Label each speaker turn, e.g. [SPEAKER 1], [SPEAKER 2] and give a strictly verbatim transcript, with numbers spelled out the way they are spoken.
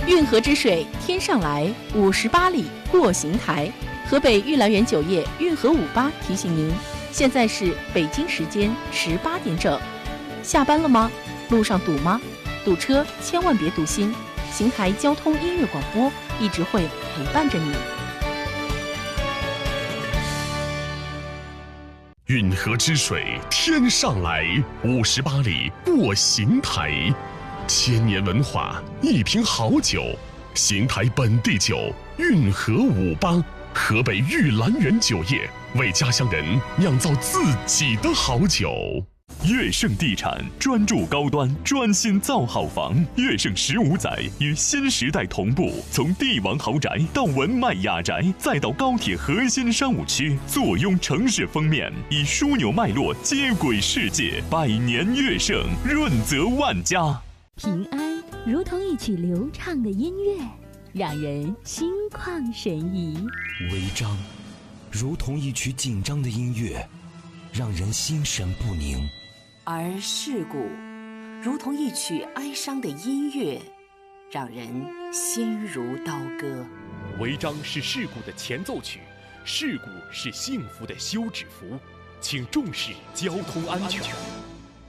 [SPEAKER 1] 运河之水天上来，五十八里过邢台。河北玉兰园酒业运河五八提醒您，现在是北京时间十八点整。下班了吗？路上堵吗？堵车千万别堵心，邢台交通音乐广播一直会陪伴着你。
[SPEAKER 2] 运河之水天上来，五十八里过邢台。千年文化，一瓶好酒，邢台本地酒，运河五八，河北玉兰园酒业为家乡人酿造自己的好酒。
[SPEAKER 3] 悦盛地产专注高端，专心造好房。悦盛十五载与新时代同步，从帝王豪宅到文迈雅宅，再到高铁核心商务区，坐拥城市封面，以枢纽脉络接轨世界。百年悦盛，润泽万家。
[SPEAKER 4] 平安如同一曲流畅的音乐，让人心旷神怡；
[SPEAKER 5] 违章如同一曲紧张的音乐，让人心神不宁；
[SPEAKER 6] 而事故如同一曲哀伤的音乐，让人心如刀割。
[SPEAKER 7] 违章是事故的前奏曲，事故是幸福的休止符，请重视交通安全。